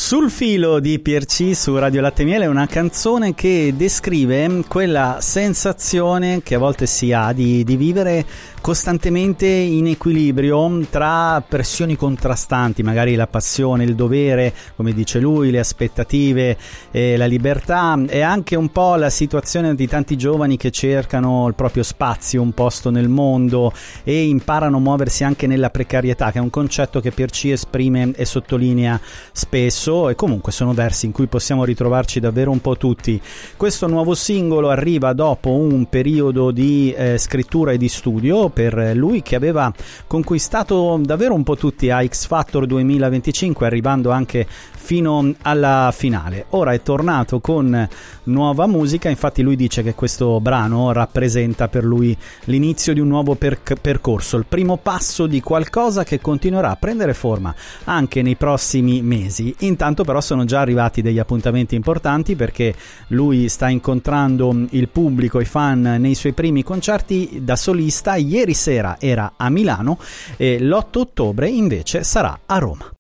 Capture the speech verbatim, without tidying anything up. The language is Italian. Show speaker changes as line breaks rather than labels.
Sul filo di Piercy su Radio Latte e Miele è una canzone che descrive quella sensazione che a volte si ha di, di vivere costantemente in equilibrio tra pressioni contrastanti, magari la passione, il dovere, come dice lui, le aspettative, eh, la libertà, e anche un po' la situazione di tanti giovani che cercano il proprio spazio, un posto nel mondo e imparano a muoversi anche nella precarietà, che è un concetto che Piercy esprime e sottolinea spesso, e comunque sono versi in cui possiamo ritrovarci davvero un po' tutti. Questo nuovo singolo arriva dopo un periodo di eh, scrittura e di studio per lui, che aveva conquistato davvero un po' tutti a X Factor duemilaventicinque, arrivando anche fino alla finale. Ora è tornato con nuova musica, infatti lui dice che questo brano rappresenta per lui l'inizio di un nuovo per- percorso, il primo passo di qualcosa che continuerà a prendere forma anche nei prossimi mesi. Intanto però sono già arrivati degli appuntamenti importanti, perché lui sta incontrando il pubblico, i fan, nei suoi primi concerti da solista. Ieri sera era a Milano e l'otto ottobre invece sarà a Roma.